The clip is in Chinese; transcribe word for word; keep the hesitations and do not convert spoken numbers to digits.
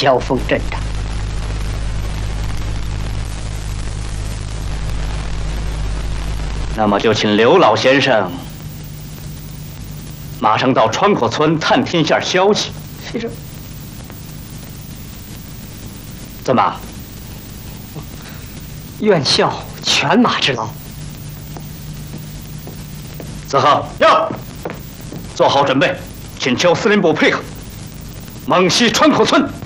交锋阵仗。 那么就请刘老先生马上到川口村探听一下消息。 先生， 怎么？ 愿效犬马之劳。 子恒，要做好准备，请求司令部配合，猛袭川口村。